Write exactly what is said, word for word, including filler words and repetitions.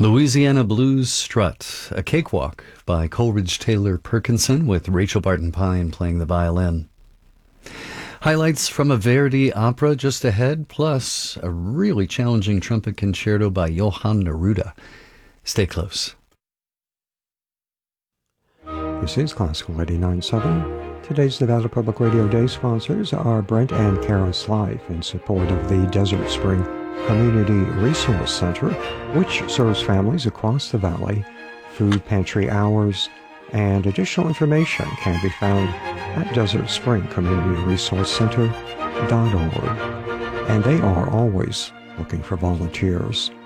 Louisiana Blues Strut, a cakewalk by Coleridge Taylor Perkinson with Rachel Barton Pine playing the violin. Highlights from a Verdi opera just ahead, plus a really challenging trumpet concerto by Johann Neruda. Stay close. This is Classical eighty-nine point seven. Today's Nevada Public Radio Day sponsors are Brent and Karis Life in support of the Desert Spring Community Resource Center, which serves families across the valley. Food pantry hours and additional information can be found at desert spring community resource center dot org. And they are always looking for volunteers.